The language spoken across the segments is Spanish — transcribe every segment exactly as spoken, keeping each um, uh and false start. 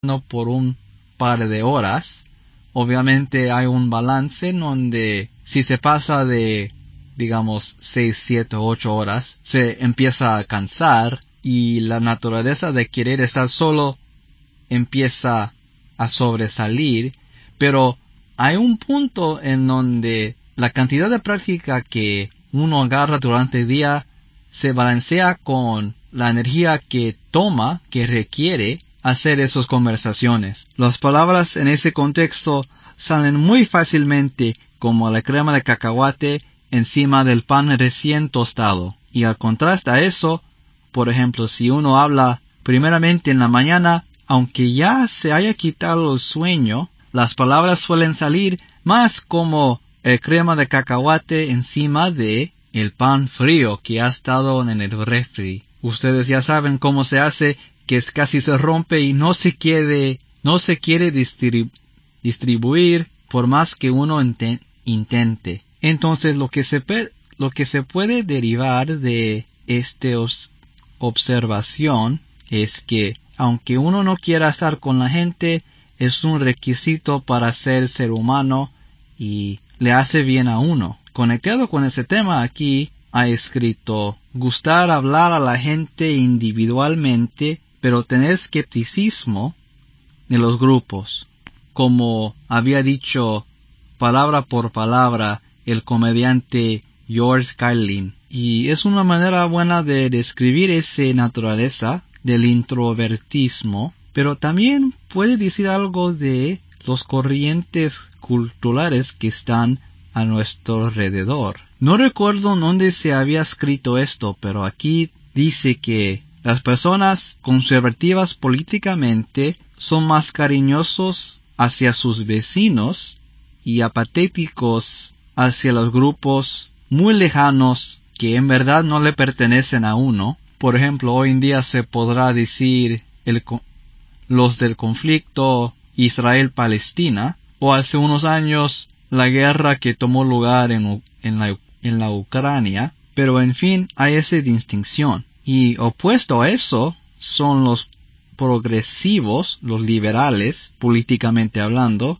por un par de horas, obviamente hay un balance en donde si se pasa de, digamos, seis, siete, ocho horas, se empieza a cansar y la naturaleza de querer estar solo empieza a sobresalir, pero hay un punto en donde la cantidad de práctica que uno agarra durante el día se balancea con la energía que toma, que requiere hacer esas conversaciones. Las palabras en ese contexto salen muy fácilmente como la crema de cacahuate encima del pan recién tostado. Y al contraste a eso, por ejemplo, si uno habla primeramente en la mañana, aunque ya se haya quitado el sueño, las palabras suelen salir más como el crema de cacahuate encima de el pan frío que ha estado en el refri. Ustedes ya saben cómo se hace, que es casi se rompe y no se quiere, no se quiere distribu- distribuir por más que uno inten- intente. Entonces lo que se pe- lo que se puede derivar de esta os- observación es que aunque uno no quiera estar con la gente, es un requisito para ser ser humano y le hace bien a uno. Conectado con ese tema, aquí ha escrito: gustar hablar a la gente individualmente, pero tener escepticismo de los grupos. Como había dicho palabra por palabra el comediante George Carlin. Y es una manera buena de describir esa naturaleza del introvertismo, pero también puede decir algo de los corrientes culturales que están a nuestro alrededor. No recuerdo dónde se había escrito esto, pero aquí dice que las personas conservativas políticamente son más cariñosos hacia sus vecinos y apatéticos hacia los grupos muy lejanos que en verdad no le pertenecen a uno. Por ejemplo, hoy en día se podrá decir el, los del conflicto Israel-Palestina, o hace unos años la guerra que tomó lugar en, en, la, en la Ucrania, pero en fin, hay esa distinción. Y opuesto a eso son los progresivos, los liberales, políticamente hablando,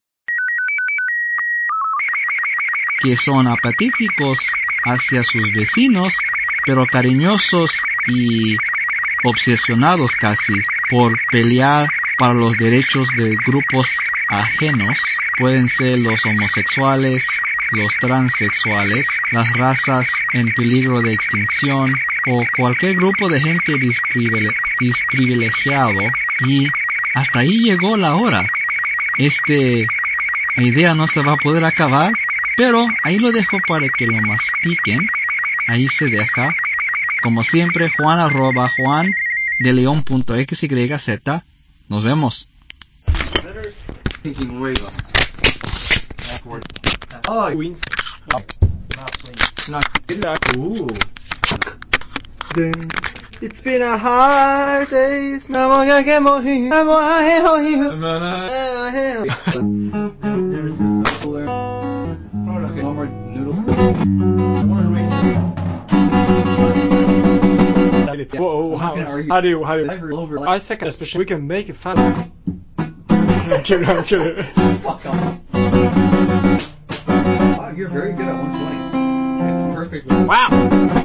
que son apatéticos hacia sus vecinos, pero cariñosos y obsesionados casi por pelear para los derechos de grupos ajenos. Pueden ser los homosexuales, los transexuales, las razas en peligro de extinción o cualquier grupo de gente desprivile- desprivilegiado. Y hasta ahí llegó la hora. Este idea no se va a poder acabar, pero ahí lo dejo para que lo mastiquen. Ahí se deja. Como siempre, Juan arroba Juan de León punto X Y Z. Nos vemos. Oh, wins. It's been a hard days. There's this solar. Okay, one more noodle. I want to erase it. Whoa, how, how do you, how do you, I second especially, we can make it faster. I'm kidding, I'm kidding. Fuck off. Wow, you're very good at one twenty. It's perfect. Wow!